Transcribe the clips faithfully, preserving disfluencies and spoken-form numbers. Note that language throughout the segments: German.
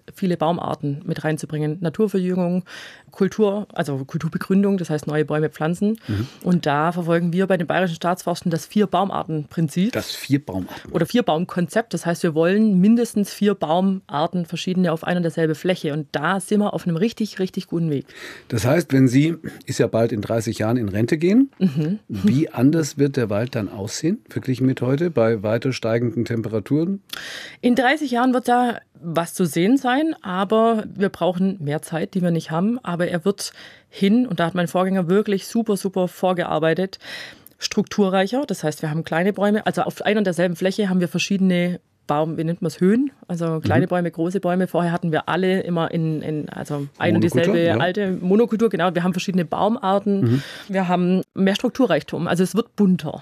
viele Baumarten mit reinzubringen. Naturverjüngung, Kultur, also Kulturbegründung, das heißt neue Bäume pflanzen. Mhm. Und da verfolgen wir bei den Bayerischen Staatsforsten das Vier-Baumarten-Prinzip. Das Vier-Baumarten. Oder Vier-Baum-Konzept. Das heißt, wir wollen mindestens vier Baumarten, verschiedene auf einer und derselben Fläche. Und da sind wir auf einem richtig, richtig guten Weg. Das heißt, wenn Sie, ist ja bald in dreißig Jahren in Rente gehen, mhm. wie anders wird der Wald dann aussehen, verglichen mit heute, bei weiter steigenden Temperaturen? In dreißig Jahren wird da was zu sehen sein, aber wir brauchen mehr Zeit, die wir nicht haben. Aber er wird hin, und da hat mein Vorgänger wirklich super, super vorgearbeitet, strukturreicher. Das heißt, wir haben kleine Bäume, also auf einer und derselben Fläche haben wir verschiedene Baum, wie nennt man es, Höhen, also kleine mhm. Bäume, große Bäume. Vorher hatten wir alle immer in, in also eine und dieselbe ja. alte Monokultur, genau. Wir haben verschiedene Baumarten, mhm. wir haben mehr Strukturreichtum, also es wird bunter.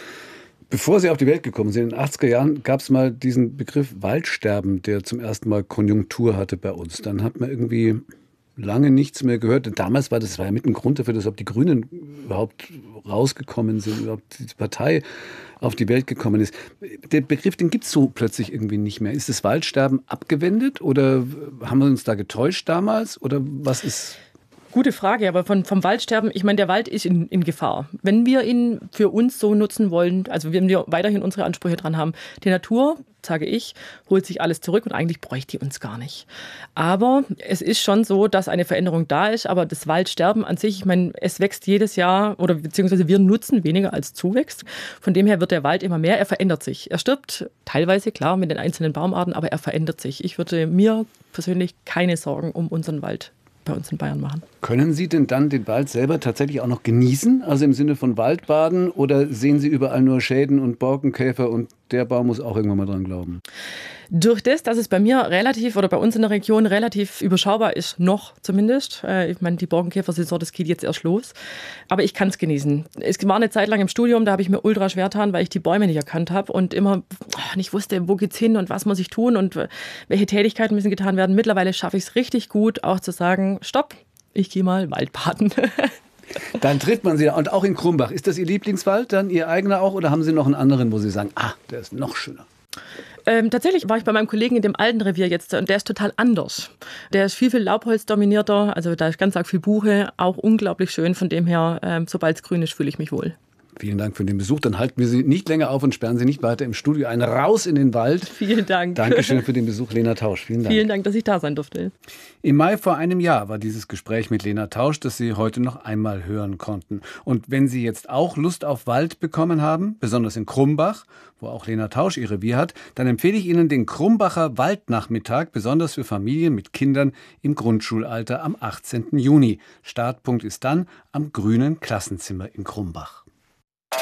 Bevor Sie auf die Welt gekommen sind, in den achtziger Jahren, gab es mal diesen Begriff Waldsterben, der zum ersten Mal Konjunktur hatte bei uns. Dann hat man irgendwie lange nichts mehr gehört. Damals war das, das war ja mit ein Grund dafür, dass ob die Grünen überhaupt rausgekommen sind, überhaupt die Partei auf die Welt gekommen ist. Der Begriff, den gibt es so plötzlich irgendwie nicht mehr. Ist das Waldsterben abgewendet oder haben wir uns da getäuscht damals oder was ist... Gute Frage, aber von, vom Waldsterben, ich meine, der Wald ist in, in Gefahr. Wenn wir ihn für uns so nutzen wollen, also wenn wir weiterhin unsere Ansprüche dran haben, die Natur, sage ich, holt sich alles zurück und eigentlich bräuchte die uns gar nicht. Aber es ist schon so, dass eine Veränderung da ist, aber das Waldsterben an sich, ich meine, es wächst jedes Jahr oder beziehungsweise wir nutzen weniger als zuwächst. Von dem her wird der Wald immer mehr, er verändert sich. Er stirbt teilweise, klar, mit den einzelnen Baumarten, aber er verändert sich. Ich würde mir persönlich keine Sorgen um unseren Wald bei uns in Bayern machen. Können Sie denn dann den Wald selber tatsächlich auch noch genießen? Also im Sinne von Waldbaden? Oder sehen Sie überall nur Schäden und Borkenkäfer und der Baum muss auch irgendwann mal dran glauben? Durch das, dass es bei mir relativ oder bei uns in der Region relativ überschaubar ist, noch zumindest. Ich meine, die Borkenkäfersaison, das geht jetzt erst los. Aber ich kann es genießen. Es war eine Zeit lang im Studium, da habe ich mir ultra schwer getan, weil ich die Bäume nicht erkannt habe und immer nicht wusste, wo geht's hin und was muss ich tun und welche Tätigkeiten müssen getan werden. Mittlerweile schaffe ich es richtig gut, auch zu sagen, stopp, ich gehe mal Waldbaden. Dann trifft man sie da. Und auch in Krumbach. Ist das Ihr Lieblingswald, dann Ihr eigener auch? Oder haben Sie noch einen anderen, wo Sie sagen, ah, der ist noch schöner? Ähm, tatsächlich war ich bei meinem Kollegen in dem alten Revier jetzt und der ist total anders. Der ist viel, viel Laubholz dominierter, also da ist ganz arg viel Buche, auch unglaublich schön. Von dem her, ähm, sobald es grün ist, fühle ich mich wohl. Vielen Dank für den Besuch. Dann halten wir Sie nicht länger auf und sperren Sie nicht weiter im Studio ein. Raus in den Wald. Vielen Dank. Dankeschön für den Besuch, Lena Tausch. Vielen Dank. Vielen Dank, dass ich da sein durfte. Im Mai vor einem Jahr war dieses Gespräch mit Lena Tausch, das Sie heute noch einmal hören konnten. Und wenn Sie jetzt auch Lust auf Wald bekommen haben, besonders in Krumbach, wo auch Lena Tausch ihr Revier hat, dann empfehle ich Ihnen den Krumbacher Waldnachmittag, besonders für Familien mit Kindern im Grundschulalter am achtzehnten Juni. Startpunkt ist dann am Grünen Klassenzimmer in Krumbach.